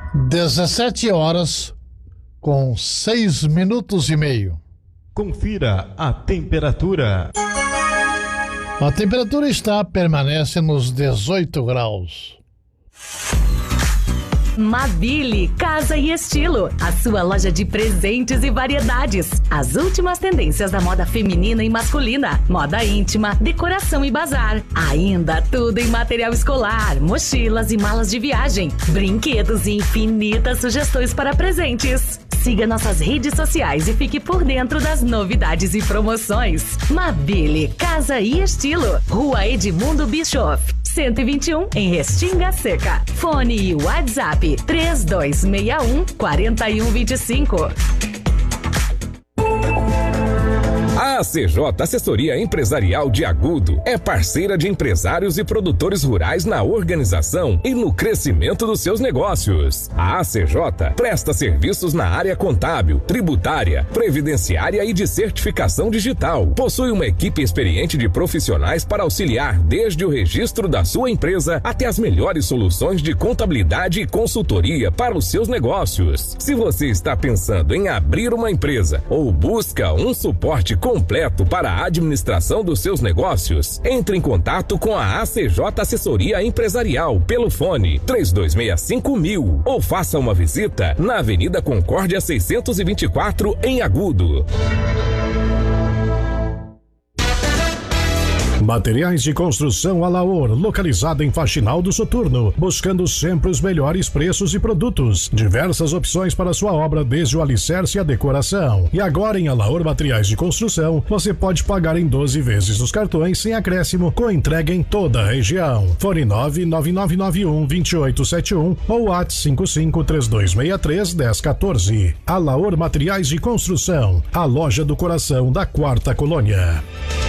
17 horas com 6 minutos e meio. Confira a temperatura. A temperatura permanece nos 18 graus. Mabile Casa e Estilo, a sua loja de presentes e variedades. As últimas tendências da moda feminina e masculina, moda íntima, decoração e bazar. Ainda tudo em material escolar, mochilas e malas de viagem, brinquedos e infinitas sugestões para presentes. Siga nossas redes sociais e fique por dentro das novidades e promoções. Mabile Casa e Estilo, Rua Edmundo Bischoff, 121, em Restinga Seca. Fone e WhatsApp 3261-4125. A ACJ Assessoria Empresarial de Agudo é parceira de empresários e produtores rurais na organização e no crescimento dos seus negócios. A ACJ presta serviços na área contábil, tributária, previdenciária e de certificação digital. Possui uma equipe experiente de profissionais para auxiliar desde o registro da sua empresa até as melhores soluções de contabilidade e consultoria para os seus negócios. Se você está pensando em abrir uma empresa ou busca um suporte completo para a administração dos seus negócios, entre em contato com a ACJ Assessoria Empresarial pelo fone 3265.000 ou faça uma visita na Avenida Concórdia 624 em Agudo. Materiais de construção Alaor, localizada em Faxinal do Soturno, buscando sempre os melhores preços e produtos. Diversas opções para sua obra, desde o alicerce e a decoração. E agora em Alaor Materiais de Construção, você pode pagar em 12 vezes nos cartões sem acréscimo, com entrega em toda a região. Fone 99991-2871 ou WhatsApp 553263-1014. Alaor Materiais de Construção, a loja do coração da Quarta Colônia.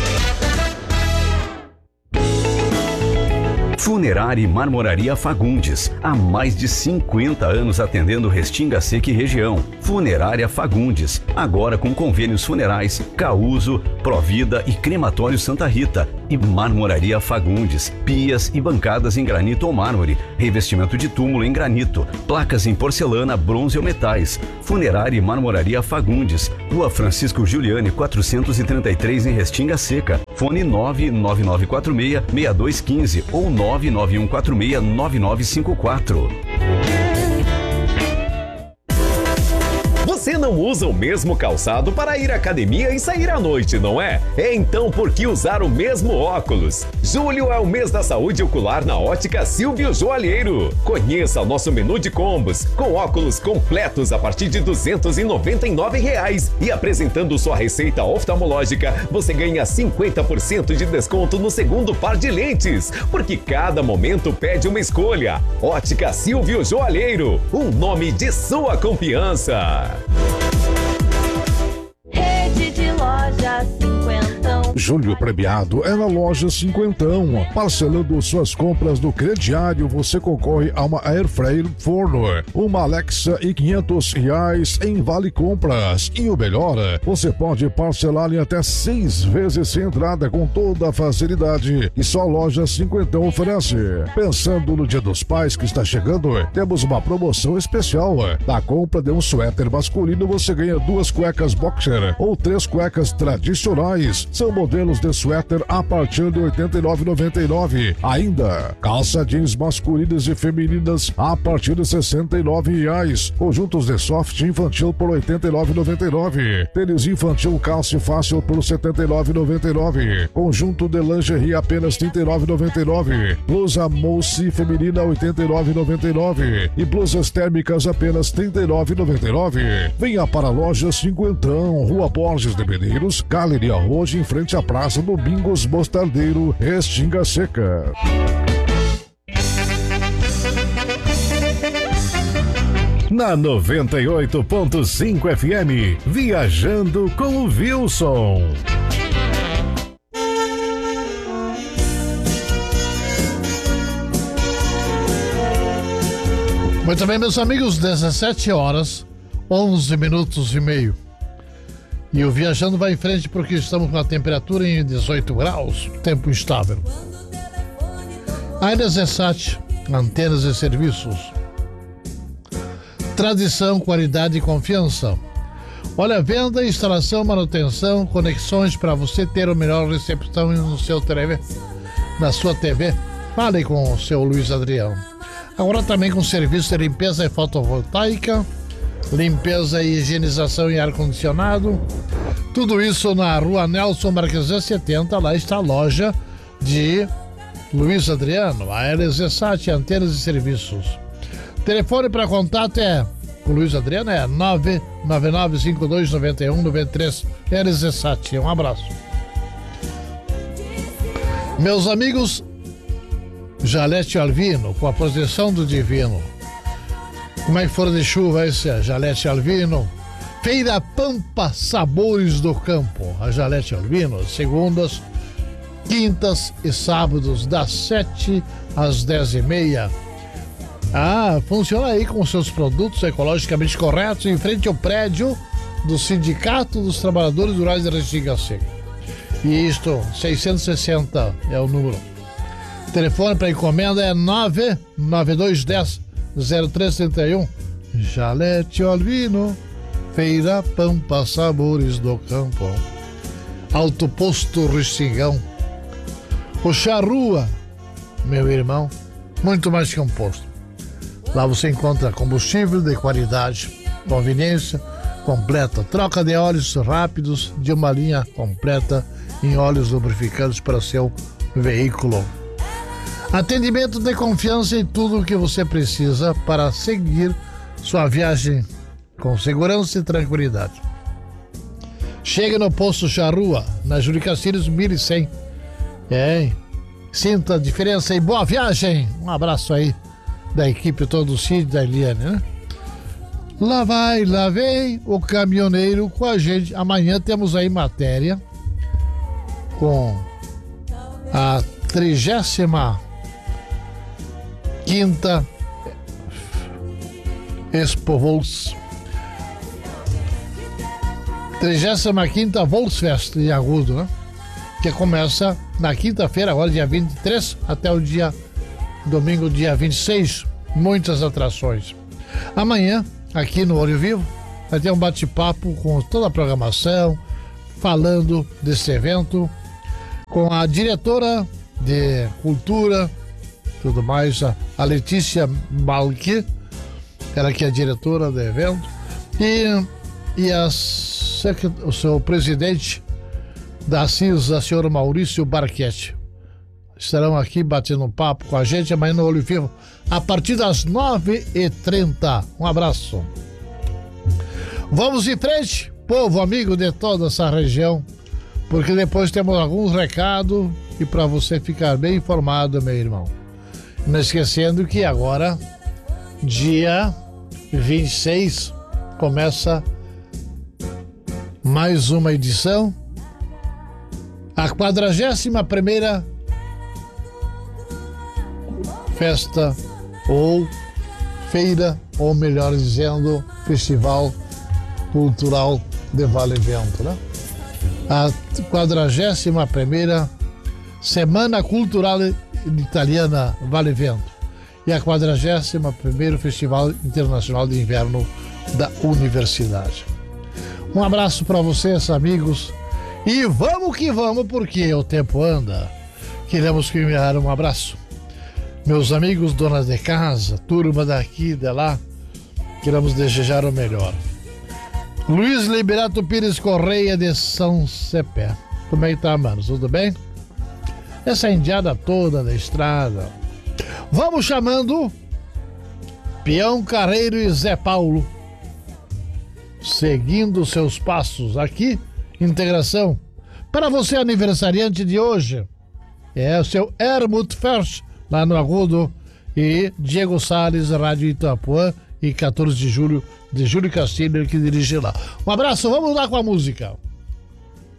Funerária e Marmoraria Fagundes, há mais de 50 anos atendendo Restinga Seca e região. Funerária Fagundes, agora com convênios funerais, Causo, Provida e Crematório Santa Rita. E Marmoraria Fagundes, pias e bancadas em granito ou mármore, revestimento de túmulo em granito, placas em porcelana, bronze ou metais. Funerária e Marmoraria Fagundes, Rua Francisco Giuliani 433 em Restinga Seca. Fone 99946-6215 ou 99146-9954. Você não usa o mesmo calçado para ir à academia e sair à noite, não é? Então por que usar o mesmo óculos? Julho é o mês da saúde ocular na Ótica Silvio Joalheiro. Conheça o nosso menu de combos, com óculos completos a partir de R$ 299. E apresentando sua receita oftalmológica, você ganha 50% de desconto no segundo par de lentes. Porque cada momento pede uma escolha. Ótica Silvio Joalheiro, um nome de sua confiança. Rede de lojas Cinquentão. Julho premiado é na loja Cinquentão. Parcelando suas compras do crediário, você concorre a uma Air Fryer Forno, uma Alexa e R$500 em Vale Compras. E o melhor, você pode parcelar em até 6 vezes sem entrada, com toda a facilidade que só a loja Cinquentão oferece. Pensando no Dia dos Pais que está chegando, temos uma promoção especial. Na compra de um suéter masculino, você ganha 2 cuecas boxer ou 3 cuecas tradicionais. São modelos de suéter a partir de R$ 89,99. Ainda, calça jeans masculinas e femininas a partir de R$ 69,00. Conjuntos de soft infantil por R$ 89,99. Tênis infantil calça fácil por R$ 79,99. Conjunto de lingerie apenas R$ 39,99. Blusa mousse feminina R$ 89,99. E blusas térmicas apenas R$ 39,99. Venha para a loja Cinquentão, Rua Borges de Medeiros, Galeria Hoje, em frente à Praça Domingos Mostardeiro, Restinga Seca. Na 98.5 FM, viajando com o Wilson. Muito bem, meus amigos, 17 horas, 11 minutos e meio. E o Viajando vai em frente porque estamos com a temperatura em 18 graus, tempo instável. A Enesesat, antenas e serviços. Tradição, qualidade e confiança. Olha, venda, instalação, manutenção, conexões para você ter a melhor recepção no seu TV, na sua TV. Fale com o seu Luiz Adriano. Agora também com serviço de limpeza e fotovoltaica, limpeza e higienização em ar-condicionado. Tudo isso na rua Nelson Marquesan 70. Lá está a loja de Luiz Adriano, a LZSAT, antenas e serviços. Telefone para contato com o Luiz Adriano é 999529193 LZSAT. Um abraço. Meus amigos, Jalete Alvino, com a proteção do divino. Como é que for de chuva esse é Jalete Alvino? Feira Pampa Sabores do Campo. A Jalete Alvino, segundas, quintas e sábados, das 7 às 10h30. Funciona aí com seus produtos ecologicamente corretos em frente ao prédio do Sindicato dos Trabalhadores Rurais de Restinga Seca. E isto, 660 é o número. O telefone para encomenda é 99210-0331. Jalete Alvino, Feira Pampa Sabores do Campo. Alto Posto Restingão. O Charrua, meu irmão, muito mais que um posto. Lá você encontra combustível de qualidade, conveniência completa, troca de óleos rápidos de uma linha completa em óleos lubrificantes para seu veículo. Atendimento de confiança em tudo o que você precisa para seguir sua viagem com segurança e tranquilidade. Chega no posto Charrua, na Júlio Castilhos 1100. Sinta a diferença e boa viagem. Um abraço aí da equipe todo o Cid, da Eliane, né? Lá vai, lá vem o caminhoneiro com a gente. Amanhã temos aí matéria com a 35ª Expo Volks. 35ª Volksfest em Agudo, né? Que começa na quinta-feira, agora dia 23, até o domingo, dia 26. Muitas atrações. Amanhã, aqui no Olho Vivo, vai ter um bate-papo com toda a programação, falando desse evento, com a diretora de cultura, tudo mais, a Letícia Malqui, ela que é a diretora do evento, e o seu presidente da CIS, a senhora Maurício Barquete. Estarão aqui batendo um papo com a gente amanhã no Olho Vivo, a partir das 9h30. Um abraço. Vamos em frente, povo amigo de toda essa região, porque depois temos alguns recados e para você ficar bem informado, meu irmão. Não esquecendo que agora, dia 26, começa mais uma edição, a 41ª festa ou feira, ou melhor dizendo, Festival Cultural de Vale Vento, né? A 41ª Semana Cultural Italiana Vale Vento e a 41º Festival Internacional de Inverno da Universidade. Um abraço para vocês, amigos, e vamos que vamos, porque o tempo anda. Queremos enviar um abraço. Meus amigos, donas de casa, turma daqui e de lá, queremos desejar o melhor. Luiz Liberato Pires Correia de São Cepé. Como é que tá, mano? Tudo bem? Essa indiada toda da estrada. Vamos chamando Peão Carreiro e Zé Paulo, seguindo seus passos aqui, integração. Para você, aniversariante de hoje, é o seu Helmut Fersch, lá no Agudo, e Diego Salles, Rádio Itapuã, e 14 de julho, de Júlio Castilho, que dirige lá. Um abraço, vamos lá com a música.